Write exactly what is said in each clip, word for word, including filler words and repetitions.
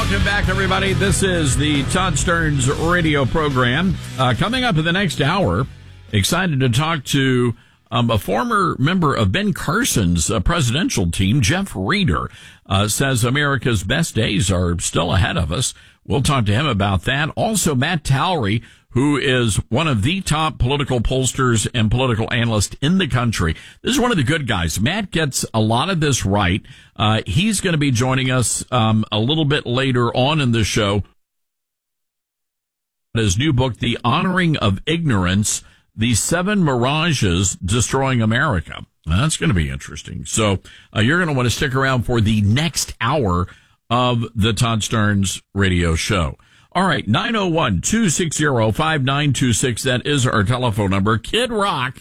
Welcome back, everybody. This is the Todd Stearns radio program. Uh, coming up in the next hour, excited to talk to um, a former member of Ben Carson's uh, presidential team, Jeff Reeder, uh, says America's best days are still ahead of us. We'll talk to him about that. Also, Matt Towery, who is one of the top political pollsters and political analysts in the country. This is one of the good guys. Matt gets a lot of this right. Uh, he's going to be joining us um, a little bit later on in the show. His new book, The Honoring of Ignorance, The Seven Mirages Destroying America. That's going to be interesting. So uh, you're going to want to stick around for the next hour of the Todd Stearns radio show. All right, nine oh one, two six zero, five nine two six. That is our telephone number. Kid Rock,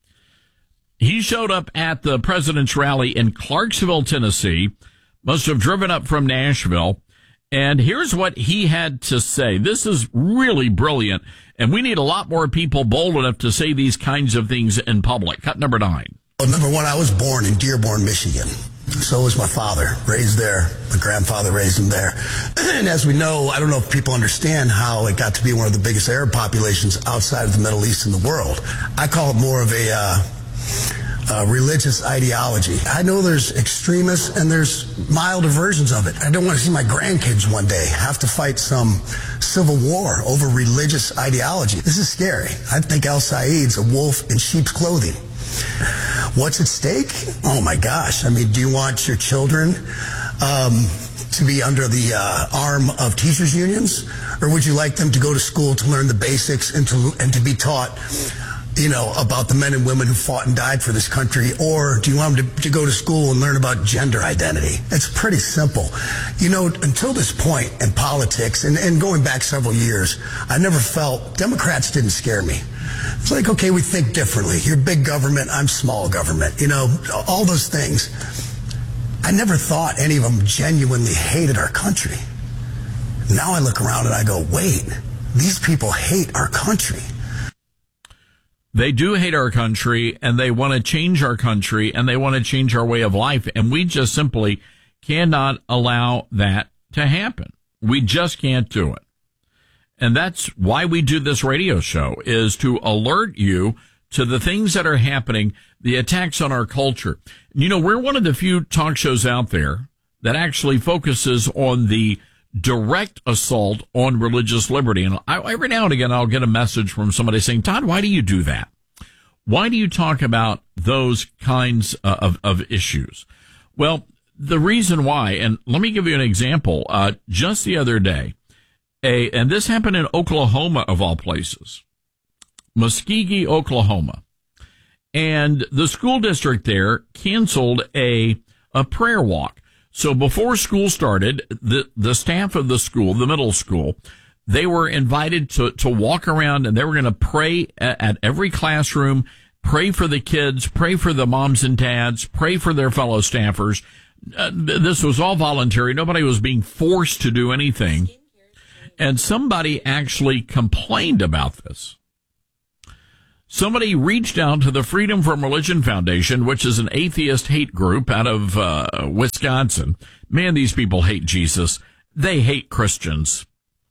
he showed up at the president's rally in Clarksville, Tennessee, must have driven up from Nashville. And here's what he had to say. This is really brilliant, and we need a lot more people bold enough to say these kinds of things in public. Cut number nine. Well, number one, I was born in Dearborn, Michigan. So was my father, raised there. My grandfather raised him there. And as we know, I don't know if people understand how it got to be one of the biggest Arab populations outside of the Middle East in the world. I call it more of a uh, uh, religious ideology. I know there's extremists and there's milder versions of it. I don't want to see my grandkids one day have to fight some civil war over religious ideology. This is scary. I think Al Saeed's a wolf in sheep's clothing. What's at stake? Oh my gosh. I mean, do you want your children um, to be under the uh, arm of teachers' unions? Or would you like them to go to school to learn the basics and to, and to be taught, you know, about the men and women who fought and died for this country? Or do you want them to, to go to school and learn about gender identity? It's pretty simple. You know, until this point in politics, and, and going back several years, I never felt, Democrats didn't scare me. It's like, okay, we think differently. You're big government, I'm small government. You know, all those things. I never thought any of them genuinely hated our country. Now I look around and I go, wait, these people hate our country. They do hate our country, and they want to change our country, and they want to change our way of life, and we just simply cannot allow that to happen. We just can't do it. And that's why we do this radio show, is to alert you to the things that are happening, the attacks on our culture. You know, we're one of the few talk shows out there that actually focuses on the direct assault on religious liberty. And I, every now and again, I'll get a message from somebody saying, Todd, why do you do that? Why do you talk about those kinds of, of issues? Well, the reason why, and let me give you an example. Uh, just the other day, A, and this happened in Oklahoma, of all places, Muskogee, Oklahoma. And the school district there canceled a, a prayer walk. So before school started, the, the staff of the school, the middle school, they were invited to, to walk around, and they were going to pray at, at every classroom, pray for the kids, pray for the moms and dads, pray for their fellow staffers. Uh, this was all voluntary. Nobody was being forced to do anything. And somebody actually complained about this. Somebody reached out to the Freedom from Religion Foundation, which is an atheist hate group out of uh, Wisconsin. Man, these people hate Jesus. They hate Christians.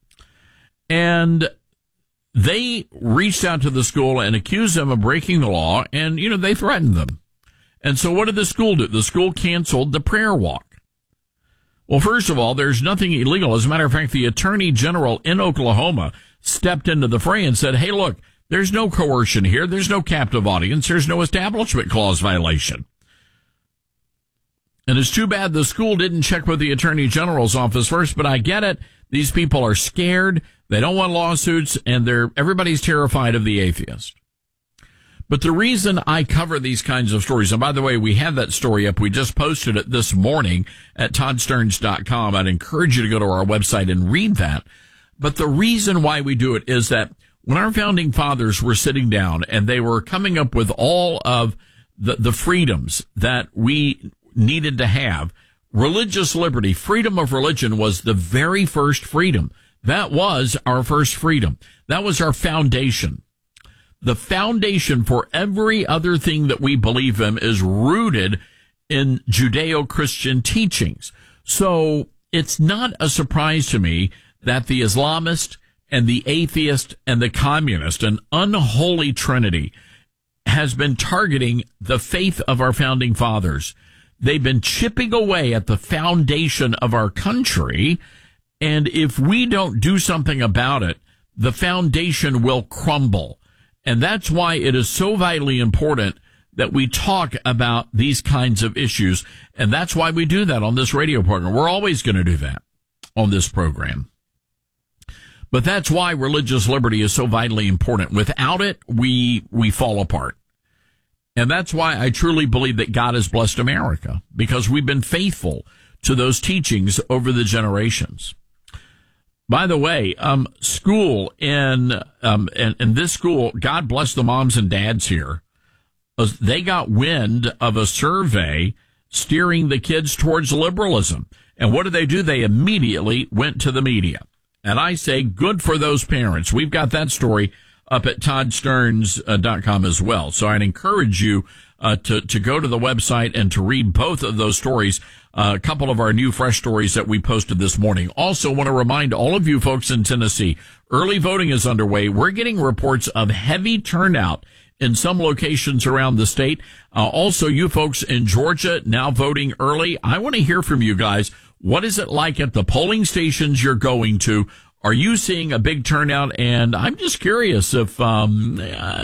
And they reached out to the school and accused them of breaking the law, and, you know, they threatened them. And so what did the school do? The school canceled the prayer walk. Well, first of all, there's nothing illegal. As a matter of fact, the Attorney General in Oklahoma stepped into the fray and said, hey, look, there's no coercion here. There's no captive audience. There's no Establishment Clause violation. And it's too bad the school didn't check with the Attorney General's office first, but I get it. These people are scared. They don't want lawsuits, and they're everybody's terrified of the atheist. But the reason I cover these kinds of stories, and by the way, we have that story up. We just posted it this morning at todd stearns dot com. I'd encourage you to go to our website and read that. But the reason why we do it is that when our founding fathers were sitting down and they were coming up with all of the, the freedoms that we needed to have, religious liberty, freedom of religion was the very first freedom. That was our first freedom. That was our foundation. The foundation for every other thing that we believe in is rooted in Judeo-Christian teachings. So it's not a surprise to me that the Islamist and the atheist and the communist, an unholy trinity, has been targeting the faith of our founding fathers. They've been chipping away at the foundation of our country. And if we don't do something about it, the foundation will crumble. And that's why it is so vitally important that we talk about these kinds of issues. And that's why we do that on this radio program. We're always going to do that on this program. But that's why religious liberty is so vitally important. Without it, we we fall apart. And that's why I truly believe that God has blessed America, because we've been faithful to those teachings over the generations. By the way, um, school in, um, in, in this school, God bless the moms and dads here. They got wind of a survey steering the kids towards liberalism. And what did they do? They immediately went to the media. And I say good for those parents. We've got that story up at todd stearns dot com as well. So I'd encourage you uh, to, to go to the website and to read both of those stories, uh, a couple of our new fresh stories that we posted this morning. Also want to remind all of you folks in Tennessee, early voting is underway. We're getting reports of heavy turnout in some locations around the state. Uh, also, you folks in Georgia now voting early. I want to hear from you guys. What is it like at the polling stations you're going to? Are you seeing a big turnout? And I'm just curious if um,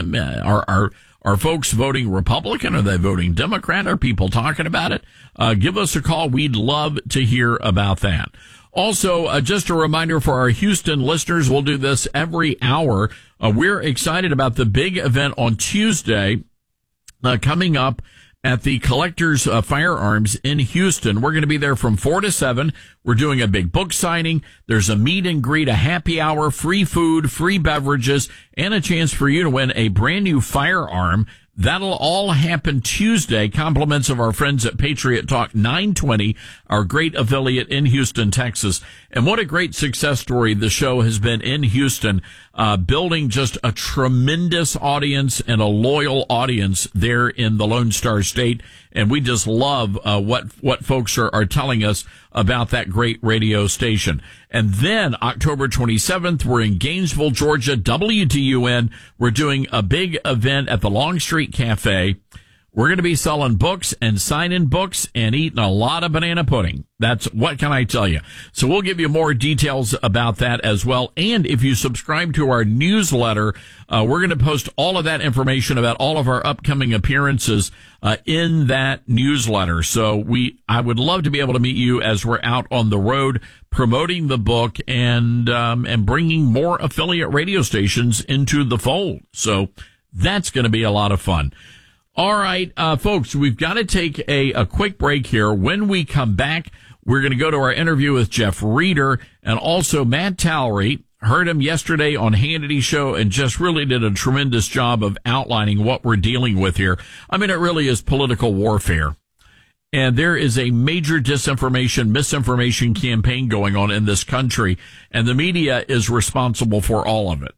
are are are folks voting Republican? Are they voting Democrat? Are people talking about it? Uh, give us a call. We'd love to hear about that. Also, uh, just a reminder for our Houston listeners, we'll do this every hour. Uh, we're excited about the big event on Tuesday uh, coming up at the Collectors uh, Firearms in Houston. We're going to be there from four to seven. We're doing a big book signing. There's a meet and greet, a happy hour, free food, free beverages, and a chance for you to win a brand new firearm. That'll all happen Tuesday. Compliments of our friends at Patriot Talk nine twenty, our great affiliate in Houston, Texas. And what a great success story the show has been in Houston, uh, building just a tremendous audience and a loyal audience there in the Lone Star State. And we just love uh, what what folks are, are telling us about that great radio station. And then October twenty-seventh, we're in Gainesville, Georgia, W T U N. We're doing a big event at the Long Street Cafe. We're going to be selling books and signing books and eating a lot of banana pudding. That's what can I tell you? So we'll give you more details about that as well. And if you subscribe to our newsletter, uh, we're going to post all of that information about all of our upcoming appearances uh, in that newsletter. So we, I would love to be able to meet you as we're out on the road promoting the book and um, and bringing more affiliate radio stations into the fold. So that's going to be a lot of fun. All right, uh, folks, we've got to take a, a quick break here. When we come back, we're going to go to our interview with Jeff Reeder and also Matt Towery. Heard him yesterday on Hannity's show and just really did a tremendous job of outlining what we're dealing with here. I mean, it really is political warfare. And there is a major disinformation, misinformation campaign going on in this country, and the media is responsible for all of it.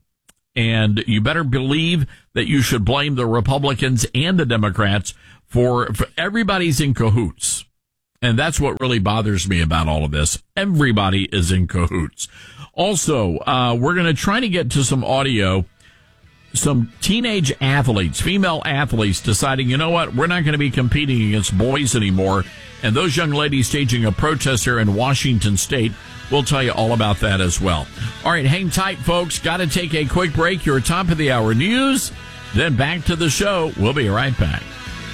And you better believe that you should blame the Republicans and the Democrats for, for everybody's in cahoots. And that's what really bothers me about all of this. Everybody is in cahoots. Also, uh, we're going to try to get to some audio, some teenage athletes, female athletes deciding, you know what, we're not going to be competing against boys anymore. And those young ladies staging a protest here in Washington State. We'll tell you all about that as well. All right, hang tight, folks. Got to take a quick break. Your top of the hour news. Then back to the show. We'll be right back.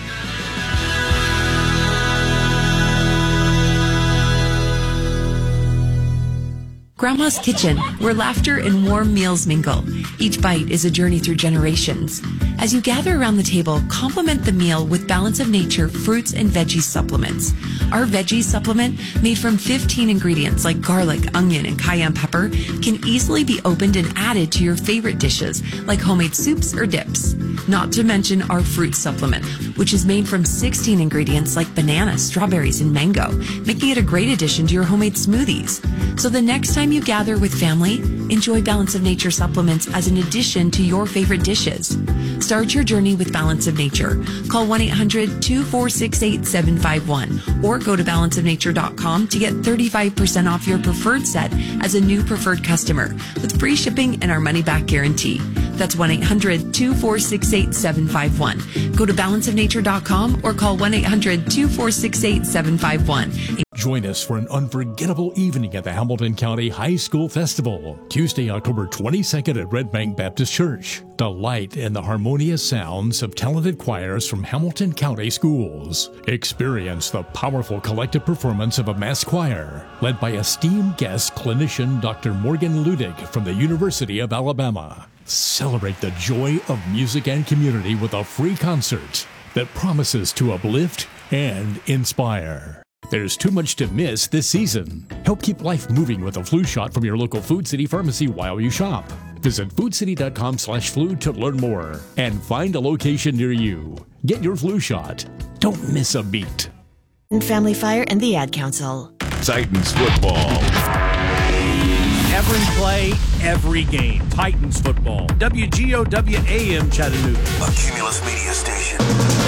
Grandma's Kitchen, where laughter and warm meals mingle. Each bite is a journey through generations. As you gather around the table, complement the meal with Balance of Nature fruits and veggie supplements. Our veggie supplement, made from fifteen ingredients like garlic, onion, and cayenne pepper, can easily be opened and added to your favorite dishes like homemade soups or dips. Not to mention our fruit supplement, which is made from sixteen ingredients like bananas, strawberries, and mango, making it a great addition to your homemade smoothies. So the next time you gather with family, enjoy Balance of Nature supplements as an addition to your favorite dishes. Start your journey with Balance of Nature. Call one eight hundred two four six eight seven five one or go to balance of nature dot com to get thirty-five percent off your preferred set as a new preferred customer with free shipping and our money-back guarantee. That's one eight hundred two four six eight seven five one. Go to balance of nature dot com or call one eight hundred two four six eight seven five one. Join us for an unforgettable evening at the Hamilton County High School Festival, Tuesday, October twenty-second at Red Bank Baptist Church. Delight in the harmonious sounds of talented choirs from Hamilton County schools. Experience the powerful collective performance of a mass choir, led by esteemed guest clinician Doctor Morgan Ludig from the University of Alabama. Celebrate the joy of music and community with a free concert that promises to uplift and inspire. There's too much to miss this season. Help keep life moving with a flu shot from your local Food City pharmacy while you shop. Visit food city dot com slash flu to learn more and find a location near you. Get your flu shot. Don't miss a beat. Family Fire and the Ad Council. Titans football. Every play, every game. Titans football. W G O W A M Chattanooga. A Cumulus Media Station.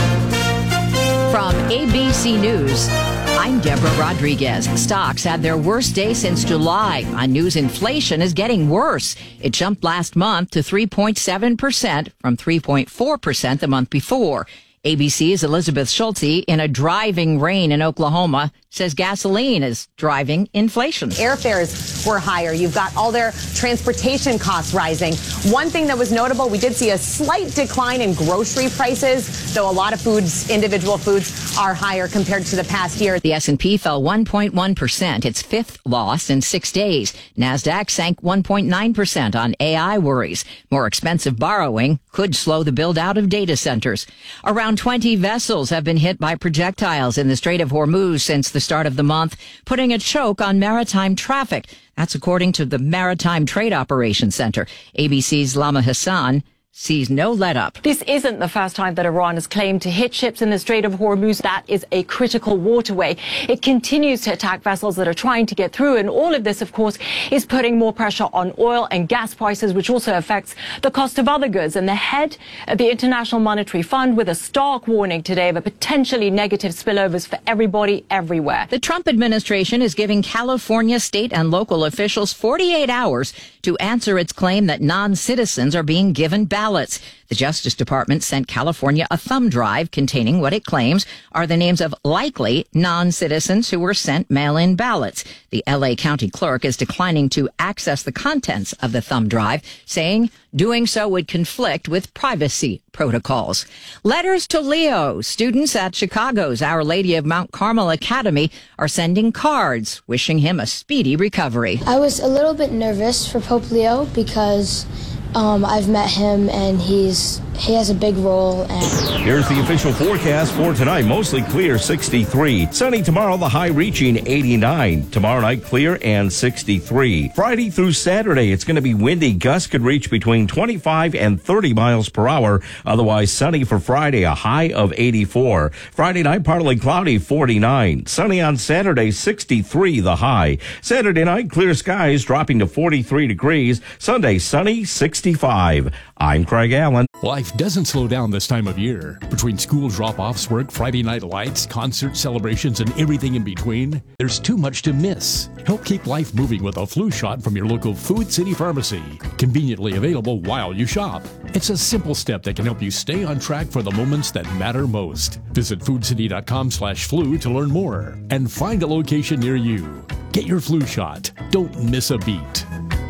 From A B C News, I'm Deborah Rodriguez. Stocks had their worst day since July. On news, inflation is getting worse. It jumped last month to three point seven percent from three point four percent the month before. A B C's Elizabeth Schulte, in a driving rain in Oklahoma, says gasoline is driving inflation. Airfares were higher. You've got all their transportation costs rising. One thing that was notable, we did see a slight decline in grocery prices, though a lot of foods, individual foods, are higher compared to the past year. The S and P fell one point one percent, its fifth loss in six days. NASDAQ sank one point nine percent on A I worries. More expensive borrowing could slow the build-out of data centers. Around twenty vessels have been hit by projectiles in the Strait of Hormuz since the start of the month, putting a choke on maritime traffic. That's according to the Maritime Trade Operations Center. A B C's Lama Hassan sees no let-up. This isn't the first time that Iran has claimed to hit ships in the Strait of Hormuz. That is a critical waterway. It continues to attack vessels that are trying to get through, and all of this, of course, is putting more pressure on oil and gas prices, which also affects the cost of other goods. And the head of the International Monetary Fund with a stark warning today of a potentially negative spillovers for everybody everywhere. The Trump administration is giving California state and local officials forty-eight hours to answer its claim that non-citizens are being given ballots. The Justice Department sent California a thumb drive containing what it claims are the names of likely non-citizens who were sent mail-in ballots. The L A County Clerk is declining to access the contents of the thumb drive, saying doing so would conflict with privacy protocols. Letters to Leo. Students at Chicago's Our Lady of Mount Carmel Academy are sending cards wishing him a speedy recovery. I was a little bit nervous for Pope Leo because Um, I've met him, and he's he has a big role. And Here's the official forecast for tonight. Mostly clear, sixty-three. Sunny tomorrow, the high reaching eighty-nine. Tomorrow night, clear and sixty-three. Friday through Saturday, it's going to be windy. Gusts could reach between twenty-five and thirty miles per hour. Otherwise, sunny for Friday, a high of eighty-four. Friday night, partly cloudy, forty-nine. Sunny on Saturday, sixty-three, the high. Saturday night, clear skies, dropping to forty-three degrees. Sunday, sunny, sixty-five. I'm Craig Allen. Life doesn't slow down this time of year. Between school drop-offs, work, Friday night lights, concert celebrations, and everything in between, there's too much to miss. Help keep life moving with a flu shot from your local Food City pharmacy. Conveniently available while you shop. It's a simple step that can help you stay on track for the moments that matter most. Visit food city dot com slash flu to learn more and find a location near you. Get your flu shot. Don't miss a beat.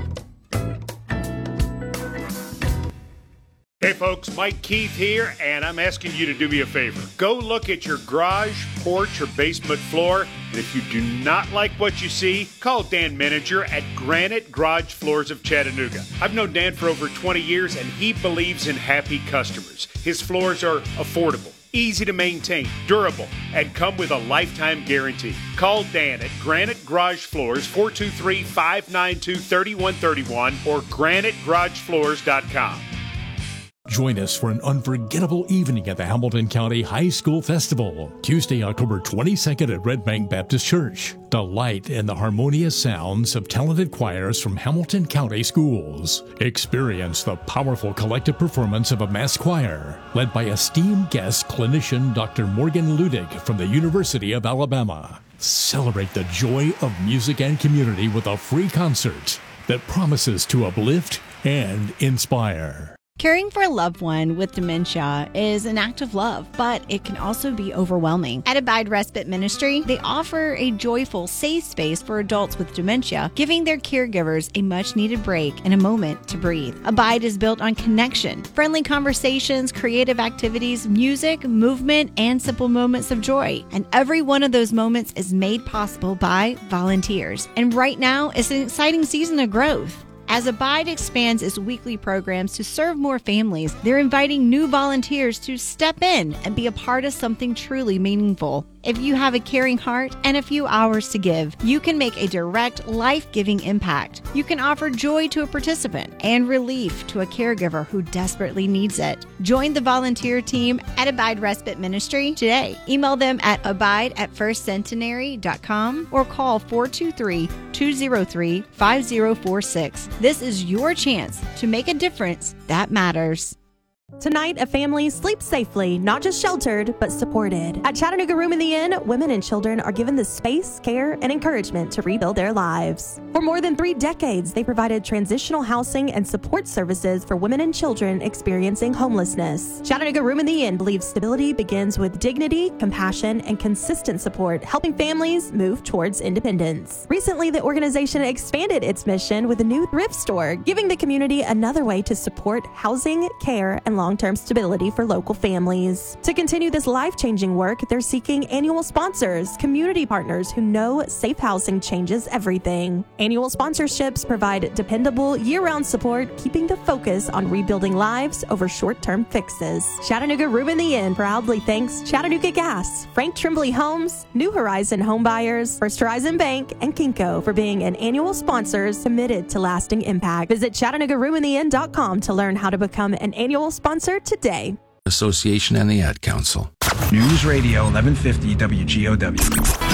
Hey folks, Mike Keith here, and I'm asking you to do me a favor. Go look at your garage, porch, or basement floor, and if you do not like what you see, call Dan Menninger at Granite Garage Floors of Chattanooga. I've known Dan for over twenty years, and he believes in happy customers. His floors are affordable, easy to maintain, durable, and come with a lifetime guarantee. Call Dan at Granite Garage Floors, four two three, five nine two, three one three one, or granite garage floors dot com. Join us for an unforgettable evening at the Hamilton County High School Festival, Tuesday, October twenty-second at Red Bank Baptist Church. Delight in the harmonious sounds of talented choirs from Hamilton County schools. Experience the powerful collective performance of a mass choir, led by esteemed guest clinician Doctor Morgan Ludig from the University of Alabama. Celebrate the joy of music and community with a free concert that promises to uplift and inspire. Caring for a loved one with dementia is an act of love, but it can also be overwhelming. At Abide Respite Ministry, they offer a joyful, safe space for adults with dementia, giving their caregivers a much-needed break and a moment to breathe. Abide is built on connection, friendly conversations, creative activities, music, movement, and simple moments of joy. And every one of those moments is made possible by volunteers. And right now, it's an exciting season of growth. As Abide expands its weekly programs to serve more families, they're inviting new volunteers to step in and be a part of something truly meaningful. If you have a caring heart and a few hours to give, you can make a direct, life-giving impact. You can offer joy to a participant and relief to a caregiver who desperately needs it. Join the volunteer team at Abide Respite Ministry today. Email them at abide at first centenary dot com or call four two three, two zero three, five zero four six. This is your chance to make a difference that matters. Tonight, a family sleeps safely, not just sheltered, but supported. At Chattanooga Room in the Inn, women and children are given the space, care, and encouragement to rebuild their lives. For more than three decades, they provided transitional housing and support services for women and children experiencing homelessness. Chattanooga Room in the Inn believes stability begins with dignity, compassion, and consistent support, helping families move towards independence. Recently, the organization expanded its mission with a new thrift store, giving the community another way to support housing, care, and long-term stability for local families. To continue this life-changing work, they're seeking annual sponsors, community partners who know safe housing changes everything. Annual sponsorships provide dependable, year-round support, keeping the focus on rebuilding lives over short-term fixes. Chattanooga Room in the Inn proudly thanks Chattanooga Gas, Frank Tremblay Homes, New Horizon Home Buyers, First Horizon Bank, and Kinko for being an annual sponsors committed to lasting impact. Visit Chattanooga Room in the Inn dot com to learn how to become an annual sponsor today. Association and the Ad Council. News Radio eleven fifty W G O W.